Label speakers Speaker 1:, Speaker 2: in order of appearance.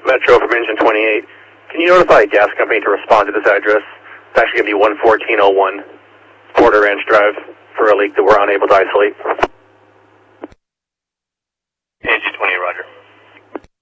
Speaker 1: Metro from Engine 28. Can you notify a gas company to respond to this address? It's actually going to be 11401 Porter Ranch Drive for a leak that we're unable to isolate.